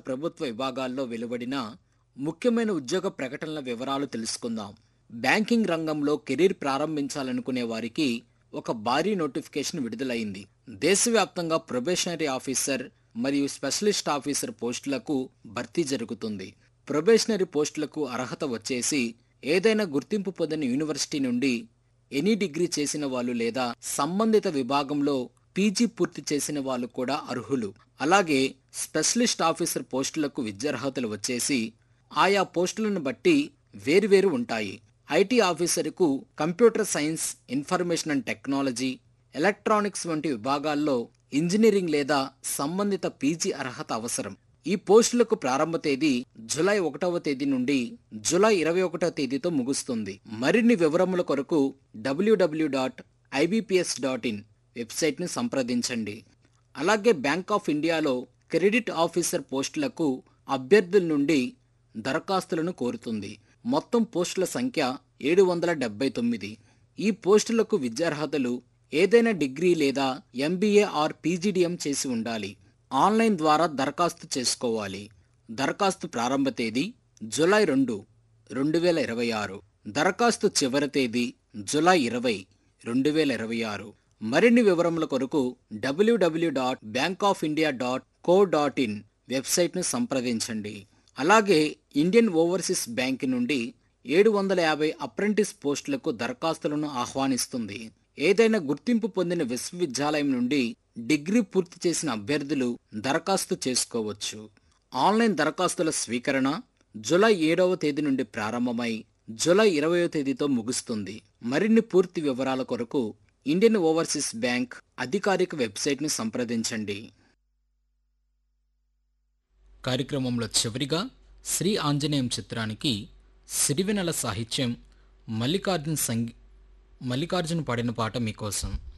ప్రభుత్వ విభాగాల్లో వెలువడిన ముఖ్యమైన ఉద్యోగ ప్రకటనల వివరాలు తెలుసుకుందాం. బ్యాంకింగ్ రంగంలో కెరీర్ ప్రారంభించాలనుకునే వారికి ఒక భారీ నోటిఫికేషన్ విడుదలైంది. దేశవ్యాప్తంగా ప్రొబేషనరీ ఆఫీసర్ మరియు స్పెషలిస్ట్ ఆఫీసర్ పోస్టులకు భర్తీ జరుగుతుంది. ప్రొబేషనరీ పోస్టులకు అర్హత వచ్చేసి ఏదైనా గుర్తింపు పొందిన యూనివర్సిటీ నుండి ఎనీ డిగ్రీ చేసిన వాళ్ళు లేదా సంబంధిత విభాగంలో పీజీ పూర్తి చేసిన వాళ్ళు కూడా అర్హులు. అలాగే స్పెషలిస్ట్ ఆఫీసర్ పోస్టులకు విద్యార్హతలు వచ్చేసి ఆయా పోస్టులను బట్టి వేరువేరు ఉంటాయి. IT ఆఫీసర్కు computer science, information and technology, electronics వంటి విభాగాల్లో ఇంజనీరింగ్ లేదా సంబంధిత పీజీ అర్హత అవసరం. ఈ పోస్టులకు ప్రారంభ తేదీ జూలై 1వ తేదీ నుండి జూలై 21వ తేదీతో ముగుస్తుంది. మరిన్ని వివరముల కొరకు www.ibps.in వెబ్సైట్ని సంప్రదించండి. అలాగే బ్యాంక్ ఆఫ్ ఇండియాలో క్రెడిట్ ఆఫీసర్ పోస్టులకు అభ్యర్థుల నుండి దరఖాస్తులను కోరుతుంది. మొత్తం పోస్టుల సంఖ్య 779. ఈ పోస్టులకు విద్యార్హతలు ఏదైనా డిగ్రీ లేదా ఎంబీఏ ఆర్ పీజీడీఎం చేసి ఉండాలి. ఆన్లైన్ ద్వారా దరఖాస్తు చేసుకోవాలి. దరఖాస్తు ప్రారంభ తేదీ జూలై 2, 2026. దరఖాస్తు చివరి తేదీ జూలై 20, 2026. మరిన్ని వివరముల కొరకు www.bankofindia.co.in వెబ్సైట్ను సంప్రదించండి. అలాగే ఇండియన్ ఓవర్సీస్ బ్యాంక్ నుండి 750 అప్రెంటిస్ పోస్టులకు దరఖాస్తులను ఆహ్వానిస్తుంది. ఏదైనా గుర్తింపు పొందిన విశ్వవిద్యాలయం నుండి డిగ్రీ పూర్తి చేసిన అభ్యర్థులు దరఖాస్తు చేసుకోవచ్చు. ఆన్లైన్ దరఖాస్తుల స్వీకరణ జూలై 7వ తేదీ నుండి ప్రారంభమై జూలై 20వ తేదీతో ముగుస్తుంది. మరిన్ని పూర్తి వివరాల కొరకు ఇండియన్ ఓవర్సీస్ బ్యాంక్ అధికారిక వెబ్సైట్ని సంప్రదించండి. కార్యక్రమంలో చివరిగా శ్రీ ఆంజనేయం చిత్రానికి సిరివెనెల సాహిత్యం, మల్లికార్జున్ పాడిన పాట మీకోసం.